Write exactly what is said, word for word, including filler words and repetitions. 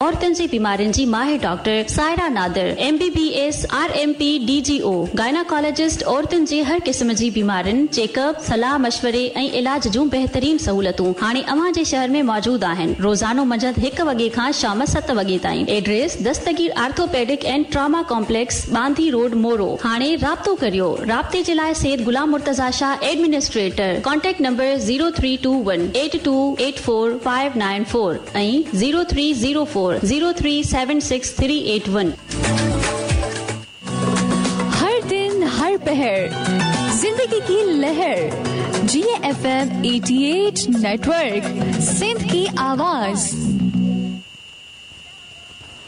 औरतुनि जी बीमारियुनि जी माहिर doctor Saira Nadir, M B B S, R M P, D G ओ, gynaecologist, औरतुनि जी हर क़िस्म जी बीमारियुनि, चेकअप, सलाह मशवरे ऐं इलाज जूं बहितरीन सहूलतूं हाणे अव्हां जे शहर में मौजूद आहिनि। रोज़ानो मंझंदि हिकु वॻे खां शाम सत वॻे ताईं। Address Dastgir orthopaedic and trauma complex, बांधी रोड, मोरो। हाणे राब्तो करियो। राब्ते जे लाइ सैयद गुलाम Murtaza Shah, administrator. Contact number zero three two one eight two eight four five nine four ऐं zero three zero four zero three seven six three eight one. हर दिन हर पहर जिंदगी की लहर, जी एफ एम अठासी नेटवर्क, सिंध की आवाज।